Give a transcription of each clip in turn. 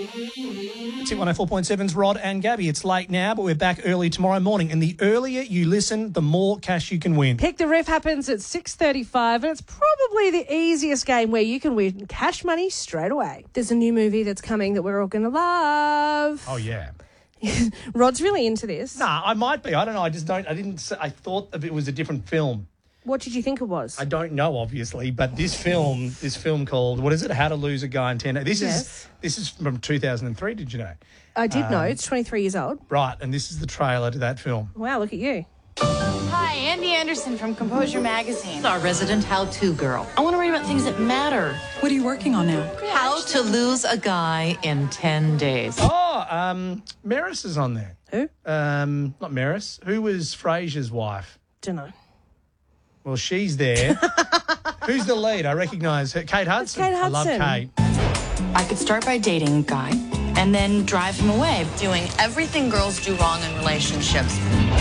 It's 104.7's Rod and Gabby. It's late now, but we're back early tomorrow morning. And the earlier you listen, the more cash you can win. Pick the Riff happens at 6:35, and it's probably the easiest game where you can win cash money straight away. There's a new movie that's coming that we're all going to love. Oh, yeah. Rod's really into this. Nah, I might be. I don't know. I thought it was a different film. What did you think it was? I don't know, obviously, but this film called, what is it? How to Lose a Guy in 10 Days. This is from 2003, did you know? I did know. It's 23 years old. Right, and this is the trailer to that film. Wow, look at you. Hi, Andy Anderson from Composure Magazine. Our resident how-to girl. I want to write about things that matter. What are you working on now? How to lose a guy in 10 days. Oh, Maris is on there. Who? Not Maris. Who was Frasier's wife? Don't know. Well, she's there. Who's the lead? I recognise her. Kate Hudson. Kate I love Hudson. Kate. I could start by dating a guy and then drive him away. Doing everything girls do wrong in relationships.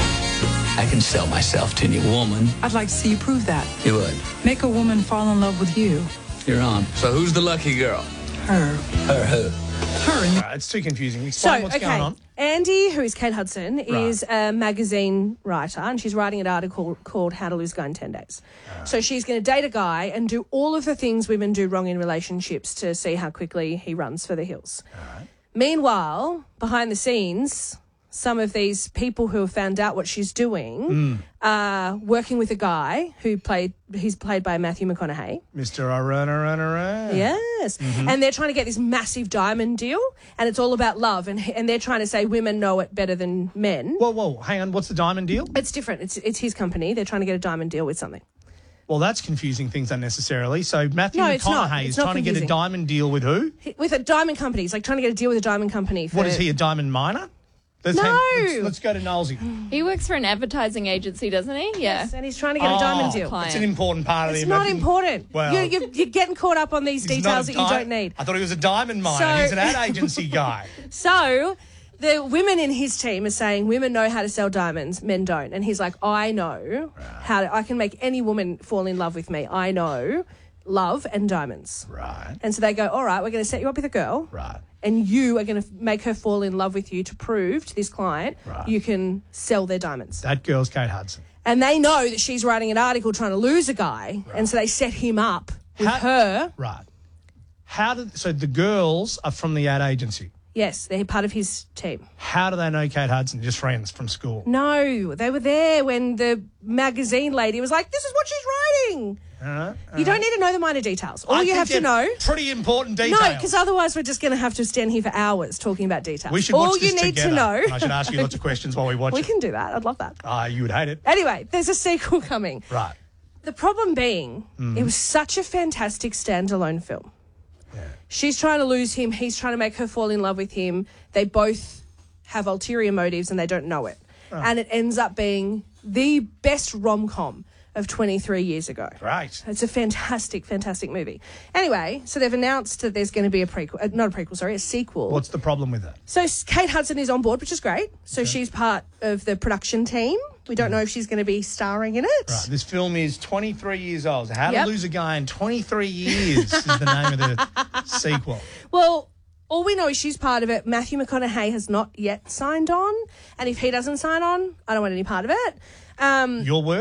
I can sell myself to any woman. I'd like to see you prove that. You would. Make a woman fall in love with you. You're on. So who's the lucky girl? Her. Her who? Her. It's too confusing. Explain what's going on. Andy, who is Kate Hudson, is a magazine writer, and she's writing an article called How to Lose a Guy in 10 Days. So she's going to date a guy and do all of the things women do wrong in relationships to see how quickly he runs for the hills. Meanwhile, behind the scenes, some of these people who have found out what she's doing are working with a guy he's played by Matthew McConaughey. Mr. Runner. Yes. And they're trying to get this massive diamond deal, and it's all about love, and they're trying to say women know it better than men. Whoa, hang on. What's the diamond deal? It's different. It's his company. They're trying to get a diamond deal with something. Well, that's confusing things unnecessarily. So Matthew No, it's not. McConaughey is It's not trying to get a confusing. diamond deal with who? With a diamond company. He's like trying to get a deal with a diamond company. What is he, a diamond miner? Let's go to Knowlesy. He works for an advertising agency, doesn't he? Yeah. Yes, and he's trying to get a diamond deal. Client. It's an important part of It's the not American- important. Well, You're getting caught up on these he's details not that a you don't need. I thought he was a diamond miner. So- He's an ad agency guy. So the women in his team are saying women know how to sell diamonds, men don't. And he's like, I know I can make any woman fall in love with me. I know love and diamonds. Right. And so they go, all right, we're going to set you up with a girl. Right. And you are going to make her fall in love with you to prove to this client you can sell their diamonds. That girl's Kate Hudson. And they know that she's writing an article trying to lose a guy, and so they set him up with her. Right. So the girls are from the ad agency. Yes, they're part of his team. How do they know Kate Hudson? Just friends from school. No, they were there when the magazine lady was like, this is what she's writing. You don't need to know the minor details. All you have to know... Pretty important details. No, because otherwise we're just going to have to stand here for hours talking about details. We should All watch this you need together. to know... I should ask you lots of questions while we watch We it. can do that. I'd love that. You would hate it. Anyway, there's a sequel coming. Right. The problem being, it was such a fantastic standalone film. Yeah. She's trying to lose him. He's trying to make her fall in love with him. They both have ulterior motives and they don't know it. Oh. And it ends up being the best rom-com of 23 years ago. Right. It's a fantastic, fantastic movie. Anyway, so they've announced that there's going to be a sequel. What's the problem with it? So Kate Hudson is on board, which is great. So she's part of the production team. We don't know if she's going to be starring in it. Right. This film is 23 years old. How to Lose a Guy in 23 Years is the name of the sequel. Well, all we know is she's part of it. Matthew McConaughey has not yet signed on. And if he doesn't sign on, I don't want any part of it. Your word?